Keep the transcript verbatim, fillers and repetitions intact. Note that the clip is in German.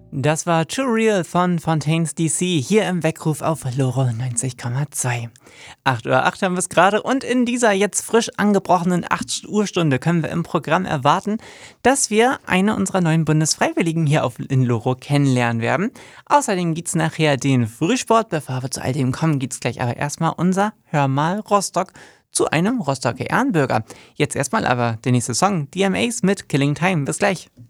Das war Too Real von Fontaines D C hier im Weckruf auf Loro neunzig Komma zwei. acht Uhr acht haben wir es gerade und in dieser jetzt frisch angebrochenen acht Uhr Stunde können wir im Programm erwarten, dass wir eine unserer neuen Bundesfreiwilligen hier auf, in Loro kennenlernen werden. Außerdem gibt es nachher den Frühsport. Bevor wir zu all dem kommen, gibt es gleich aber erstmal unser Hör mal Rostock zu einem Rostocker Ehrenbürger. Jetzt erstmal aber der nächste Song, D M As mit Killing Time. Bis gleich.